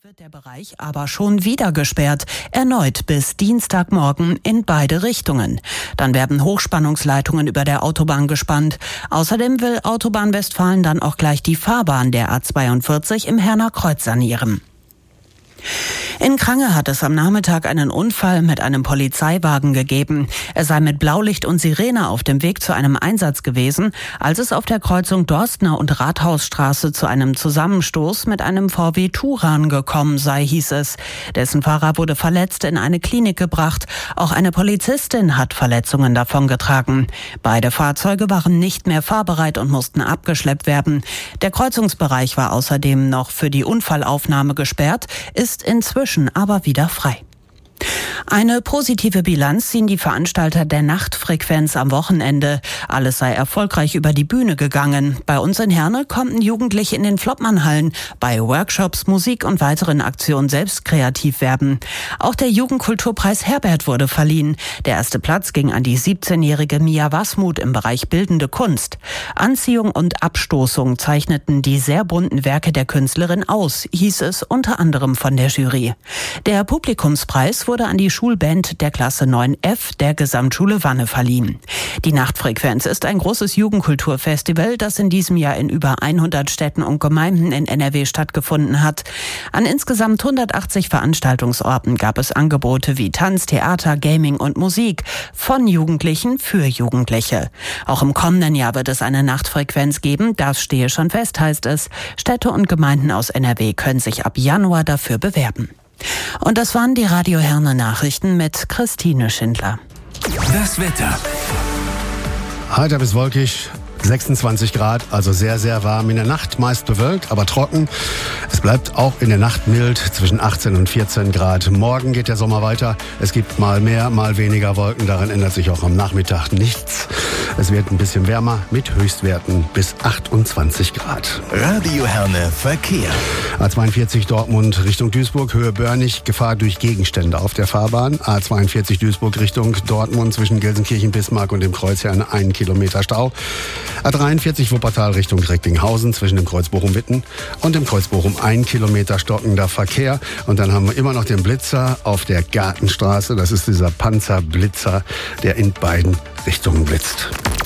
Wird der Bereich aber schon wieder gesperrt, erneut bis Dienstagmorgen in beide Richtungen. Dann werden Hochspannungsleitungen über der Autobahn gespannt. Außerdem will Autobahn Westfalen dann auch gleich die Fahrbahn der A42 im Herner Kreuz sanieren. In Krange hat es am Nachmittag einen Unfall mit einem Polizeiwagen gegeben. Er sei mit Blaulicht und Sirene auf dem Weg zu einem Einsatz gewesen, als es auf der Kreuzung Dorstner und Rathausstraße zu einem Zusammenstoß mit einem VW Touran gekommen sei, hieß es. Dessen Fahrer wurde verletzt in eine Klinik gebracht. Auch eine Polizistin hat Verletzungen davongetragen. Beide Fahrzeuge waren nicht mehr fahrbereit und mussten abgeschleppt werden. Der Kreuzungsbereich war außerdem noch für die Unfallaufnahme gesperrt, ist inzwischen aber wieder frei. Eine positive Bilanz ziehen die Veranstalter der Nachtfrequenz am Wochenende. Alles sei erfolgreich über die Bühne gegangen. Bei uns in Herne konnten Jugendliche in den Flottmannhallen bei Workshops, Musik und weiteren Aktionen selbst kreativ werden. Auch der Jugendkulturpreis Herbert wurde verliehen. Der erste Platz ging an die 17-jährige Mia Wasmuth im Bereich Bildende Kunst. Anziehung und Abstoßung zeichneten die sehr bunten Werke der Künstlerin aus, hieß es unter anderem von der Jury. Der Publikumspreis wurde an die Schulband der Klasse 9F der Gesamtschule Wanne verliehen. Die Nachtfrequenz ist ein großes Jugendkulturfestival, das in diesem Jahr in über 100 Städten und Gemeinden in NRW stattgefunden hat. An insgesamt 180 Veranstaltungsorten gab es Angebote wie Tanz, Theater, Gaming und Musik von Jugendlichen für Jugendliche. Auch im kommenden Jahr wird es eine Nachtfrequenz geben, das stehe schon fest, heißt es. Städte und Gemeinden aus NRW können sich ab Januar dafür bewerben. Und das waren die Radio Herne Nachrichten mit Christine Schindler. Das Wetter. Heiter bis wolkig, 26 Grad, also sehr, sehr warm. In der Nacht meist bewölkt, aber trocken. Es bleibt auch in der Nacht mild, zwischen 18 und 14 Grad. Morgen geht der Sommer weiter. Es gibt mal mehr, mal weniger Wolken. Daran ändert sich auch am Nachmittag nichts. Es wird ein bisschen wärmer mit Höchstwerten bis 28 Grad. Radio Herne Verkehr. A42 Dortmund Richtung Duisburg, Höhe Börnig, Gefahr durch Gegenstände auf der Fahrbahn. A42 Duisburg Richtung Dortmund zwischen Gelsenkirchen-Bismarck und dem Kreuzherrn 1 Kilometer Stau. A43 Wuppertal Richtung Recklinghausen zwischen dem Kreuz Bochum-Witten und dem Kreuz Bochum 1 Kilometer stockender Verkehr. Und dann haben wir immer noch den Blitzer auf der Gartenstraße. Das ist dieser Panzerblitzer, der in beiden Richtungen blitzt.